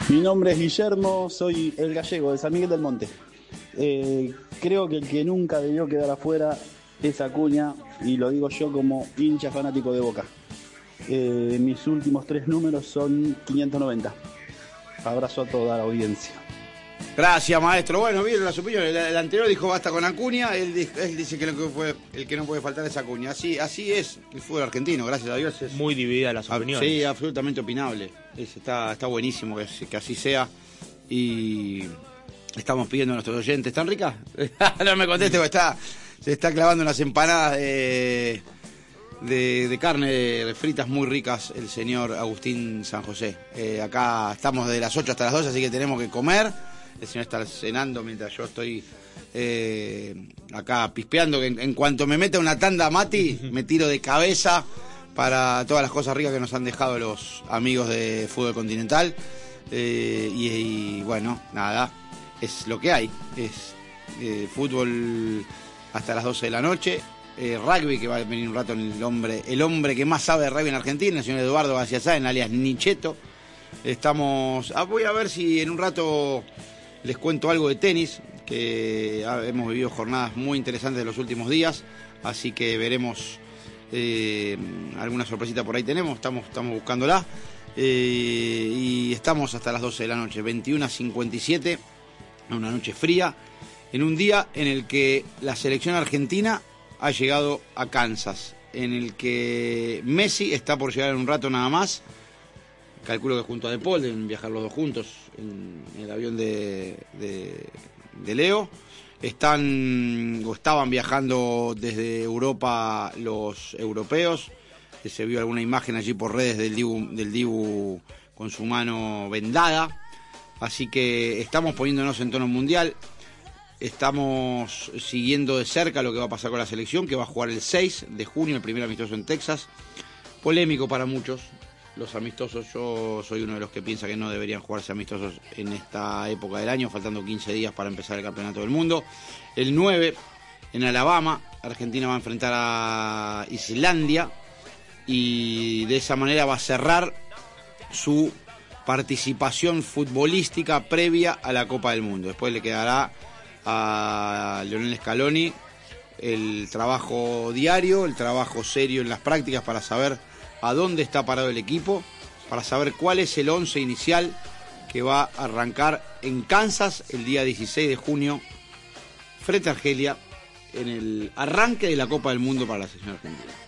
Mi nombre es Guillermo, soy el gallego de San Miguel del Monte. Creo que el que nunca debió quedar afuera es Acuña, y lo digo yo como hincha fanático de Boca. Mis últimos tres números son 590. Abrazo a toda la audiencia. Gracias, maestro. Bueno, vieron las opiniones. El anterior dijo basta con Acuña, él dice que el que no puede faltar es Acuña. Así es el fútbol argentino, gracias a Dios. Es muy dividida las opiniones. Sí, absolutamente opinable. Está buenísimo que así sea. Y estamos pidiendo a nuestros oyentes. ¿Están ricas? No me conteste, porque se está clavando unas empanadas de carne fritas muy ricas el señor Agustín San José. Acá estamos de las 8 hasta las 12, así que tenemos que comer. El señor está cenando mientras yo estoy acá pispeando, que en cuanto me meta una tanda Mati, me tiro de cabeza para todas las cosas ricas que nos han dejado los amigos de Fútbol Continental. Y bueno, nada, es lo que hay. Es fútbol hasta las 12 de la noche. Rugby, que va a venir un rato el hombre que más sabe de rugby en Argentina, el señor Eduardo García Sáenz, alias Nicheto. Voy a ver si en un rato les cuento algo de tenis, que hemos vivido jornadas muy interesantes de los últimos días, así que veremos alguna sorpresita por ahí tenemos, estamos buscándola. Y estamos hasta las 12 de la noche, 21:57, una noche fría, en un día en el que la selección argentina ha llegado a Kansas, en el que Messi está por llegar en un rato nada más. Calculo que junto a De Paul deben viajar los dos juntos en el avión de Leo. Estaban viajando desde Europa los europeos. Se vio alguna imagen allí por redes del Dibu con su mano vendada. Así que estamos poniéndonos en tono mundial. Estamos siguiendo de cerca lo que va a pasar con la selección, que va a jugar el 6 de junio, el primer amistoso en Texas. Polémico para muchos. Los amistosos, yo soy uno de los que piensa que no deberían jugarse amistosos en esta época del año, faltando 15 días para empezar el campeonato del mundo. El 9, en Alabama, Argentina va a enfrentar a Islandia y de esa manera va a cerrar su participación futbolística previa a la Copa del Mundo. Después le quedará a Lionel Scaloni el trabajo diario, el trabajo serio en las prácticas para saber a dónde está parado el equipo, para saber cuál es el 11 inicial que va a arrancar en Kansas el día 16 de junio frente a Argelia en el arranque de la Copa del Mundo para la selección argentina.